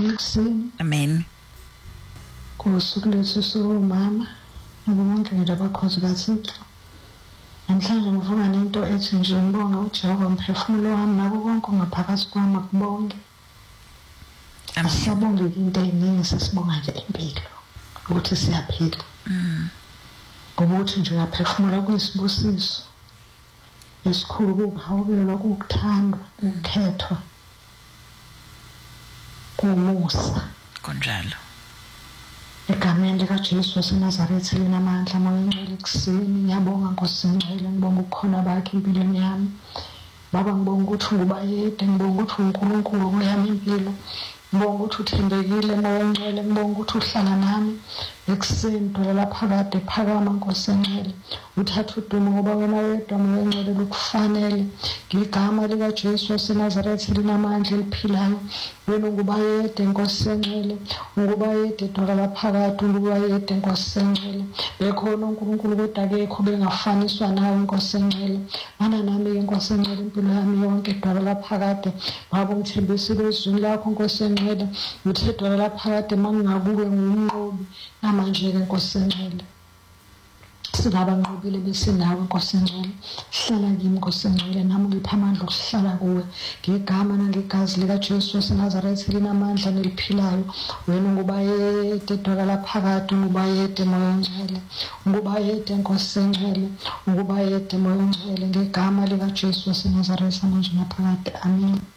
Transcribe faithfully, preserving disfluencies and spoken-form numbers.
ekuseni. Amen. Kusuku lethu somama nabonke nje abakhozi kaThixo. Namhlanje ngivuka nento ethi nje ngibonga uJehova umphefumulo wami nabo konke ngaphakathi kwami akubonge. Asisabonge into eningi sesibonga nje impilo ukuthi siyaphila. Mm. Ukuthi nje uyaphefumula kuyisibusiso. Esikhulu kukuhawukela ukuthandwa, ukukhethwa. Kumusa konjalo. Egameni likaJesu waseNazaretha linamandla mawengcwele ekuseni ngiyabonga Nkosi ngcwele ngibonga ukukhona bakhe empilweni yami. Baba ngibonga ukuthi ungubayede ngibonga ukuthi uNkulunkulu kuyami impilo. Ngibonga ukuthi uthembekile mawengcwele ngibonga ukuthi uhlala nami ekuseni dola phakade phakama Nkosi ngcwele. Uthatha udumo ngoba wena wedwa mawengcwele ukufanele. Ngigama likaJesu waseNazaretha linamandla eliphilayo. Wena ungubayede Nkosi ngcwele ungubayede dola phakade ungubayede Nkosi ngcwele. Bekhona uNkulunkulu kodwa akekho bengafaniswa nawe Nkosi ngcwele. Mana nami Nkosi ngcwele impilo yami yonke dola phakade. Baba ngithembisile izwi lakho Nkosi ngcwele. Uthe dola phakade mangingakube ngumnqobi namanje ke Nkosi ngcwele. Singaba nqobile bese nawe Nkosi ngcwele. Hlala kimi Nkosi ngcwele nami ngipha amandla okuhlala kuwe. Ngigama nangegazi likaJesu waseNazaretha linamandla neliphilayo. Wena ungubayede dola phakade ungubayede moya ngcwele. Ungubayede Nkosi ngcwele ungubayede moya ngcwele ngegama likaJesu waseNazaretha manje naphakade. Amen.